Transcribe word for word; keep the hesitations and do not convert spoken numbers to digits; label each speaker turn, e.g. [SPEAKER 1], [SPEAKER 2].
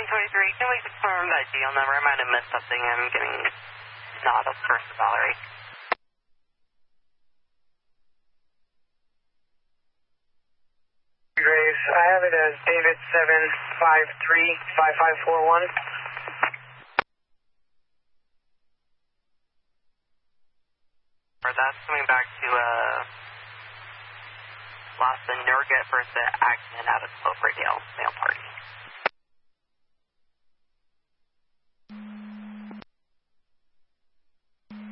[SPEAKER 1] seven twenty-three, can we confirm that deal number? I might have missed something. I'm getting not a first Valerie.
[SPEAKER 2] Graves, I have it as David seven five three five five four one.
[SPEAKER 1] That's coming back to uh, Lawson Nurget versus Agnew out of Cloverdale, male party.